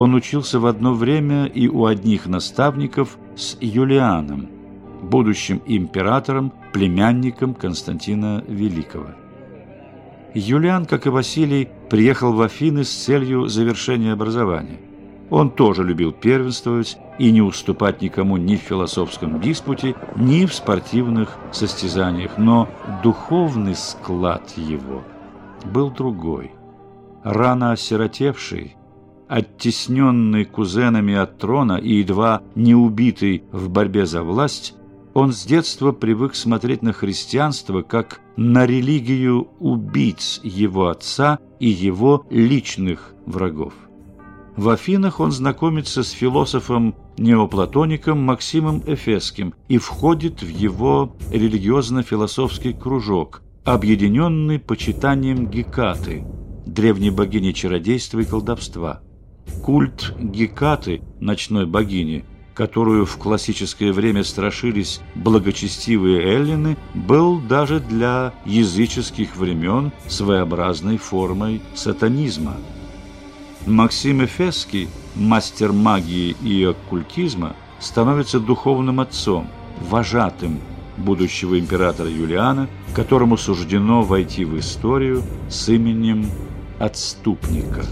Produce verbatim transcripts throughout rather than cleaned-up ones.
Он учился в одно время и у одних наставников с Юлианом, будущим императором, племянником Константина Великого. Юлиан, как и Василий, приехал в Афины с целью завершения образования. Он тоже любил первенствовать и не уступать никому ни в философском диспуте, ни в спортивных состязаниях, но духовный склад его был другой. Рано осиротевший, оттесненный кузенами от трона и едва не убитый в борьбе за власть, он с детства привык смотреть на христианство как на религию убийц его отца и его личных врагов. В Афинах он знакомится с философом-неоплатоником Максимом Эфесским и входит в его религиозно-философский кружок, объединенный почитанием Гекаты, древней богини чародейства и колдовства. Культ Гекаты, ночной богини, которую в классическое время страшились благочестивые эллины, был даже для языческих времен своеобразной формой сатанизма. Максим Эфесский, мастер магии и оккультизма, становится духовным отцом, вожатым будущего императора Юлиана, которому суждено войти в историю с именем отступника.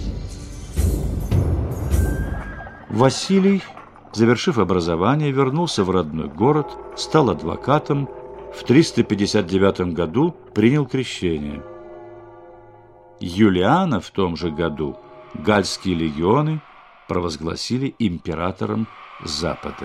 Василий, завершив образование, вернулся в родной город, стал адвокатом, в триста пятьдесят девятом году принял крещение. Юлиана в том же году галльские легионы провозгласили императором Запада.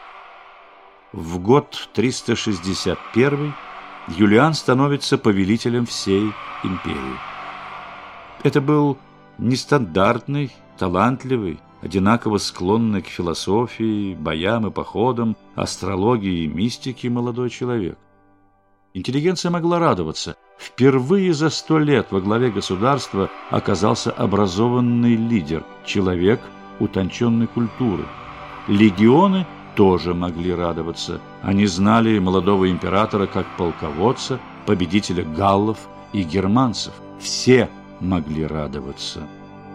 В год триста шестьдесят первый Юлиан становится повелителем всей империи. Это был нестандартный, талантливый, одинаково склонный к философии, боям и походам, астрологии и мистике молодой человек. Интеллигенция могла радоваться. Впервые за сто лет во главе государства оказался образованный лидер, человек утонченной культуры. Легионы тоже могли радоваться. Они знали молодого императора как полководца, победителя галлов и германцев. Все могли радоваться.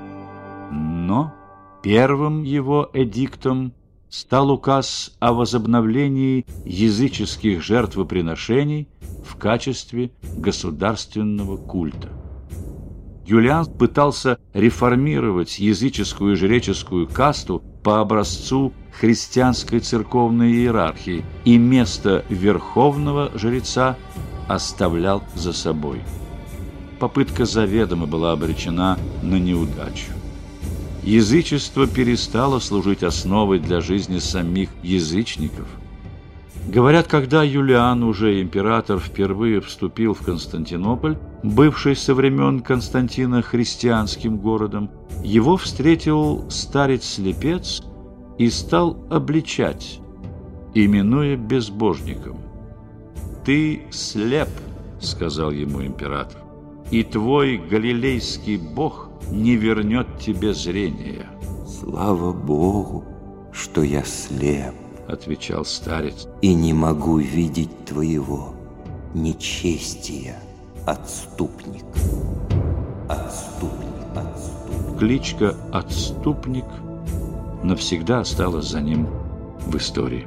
Но первым его эдиктом стал указ о возобновлении языческих жертвоприношений в качестве государственного культа. Юлиан пытался реформировать языческую и жреческую касту по образцу христианской церковной иерархии и место верховного жреца оставлял за собой. Попытка заведомо была обречена на неудачу. Язычество перестало служить основой для жизни самих язычников. Говорят, когда Юлиан, уже император, впервые вступил в Константинополь, бывший со времен Константина христианским городом, его встретил старец-слепец и стал обличать, именуя безбожником. «Ты слеп», — сказал ему император, — «и твой галилейский бог не вернет тебе зрения». «Слава Богу, что я слеп», — отвечал старец, — «и не могу видеть твоего нечестия, отступник, отступник, отступник». Кличка «Отступник» навсегда осталась за ним в истории.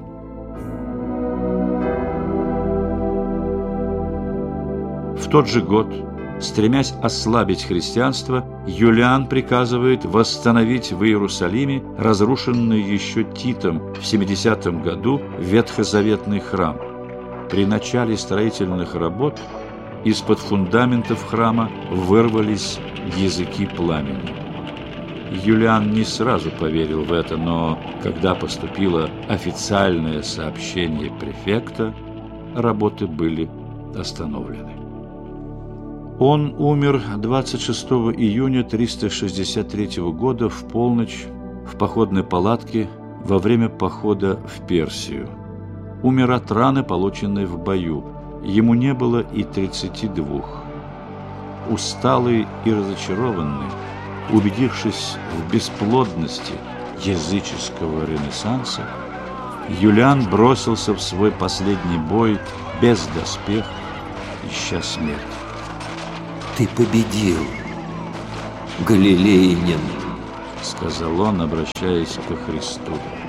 В тот же год, стремясь ослабить христианство, Юлиан приказывает восстановить в Иерусалиме разрушенный еще Титом в семидесятом году ветхозаветный храм. При начале строительных работ из-под фундаментов храма вырвались языки пламени. Юлиан не сразу поверил в это, но когда поступило официальное сообщение префекта, работы были остановлены. Он умер двадцать шестого июня триста шестьдесят третьего года в полночь в походной палатке во время похода в Персию. Умер от раны, полученной в бою. Ему не было и тридцати двух. Усталый и разочарованный, убедившись в бесплодности языческого ренессанса, Юлиан бросился в свой последний бой без доспеха, ища смерти. «Ты победил, галилеянин», — сказал он, обращаясь ко Христу.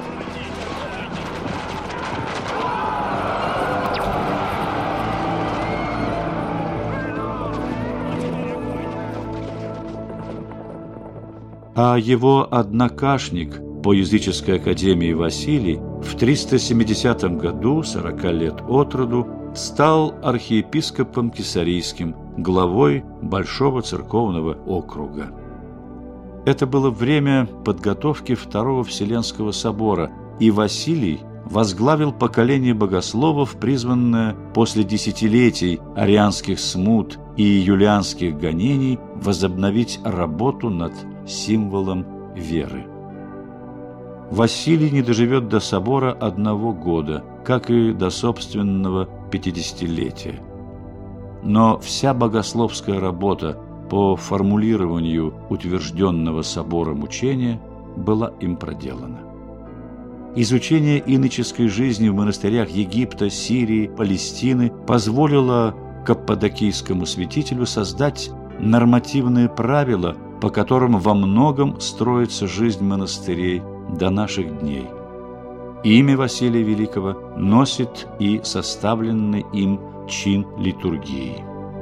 А его однокашник по языческой академии Василий в триста семидесятом году, сорока лет от роду, стал архиепископом Кесарийским, главой Большого церковного округа. Это было время подготовки Второго Вселенского собора, и Василий возглавил поколение богословов, призванное после десятилетий арианских смут и юлианских гонений возобновить работу над символом веры. Василий не доживет до собора одного года, как и до собственного пятидесятилетия. Но вся богословская работа по формулированию утвержденного собором учения была им проделана. Изучение иноческой жизни в монастырях Египта, Сирии, Палестины позволило каппадокийскому святителю создать нормативные правила, по которым во многом строится жизнь монастырей до наших дней. Имя Василия Великого носит и составленный им чин литургии.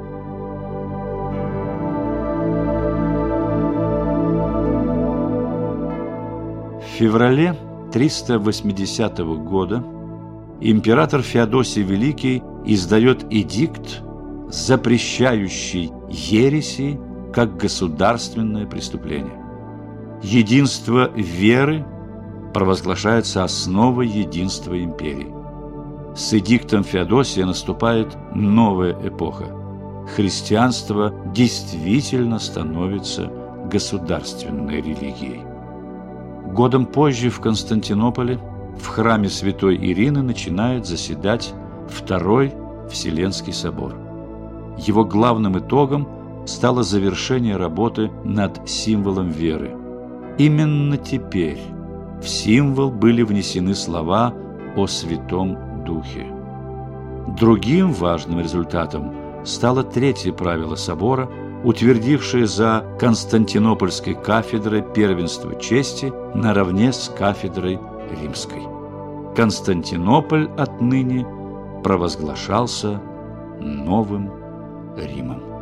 В феврале триста восьмидесятого года император Феодосий Великий издает эдикт, запрещающий ереси как государственное преступление. Единство веры провозглашается основой единства империи. С эдиктом Феодосия наступает новая эпоха. Христианство действительно становится государственной религией. Годом позже в Константинополе в храме святой Ирины начинает заседать Второй Вселенский собор. Его главным итогом стало завершение работы над символом веры. Именно теперь в символ были внесены слова о Святом Духе. Другим важным результатом стало третье правило собора, утвердившее за Константинопольской кафедрой первенство чести наравне с кафедрой римской. Константинополь отныне провозглашался Новым Римом.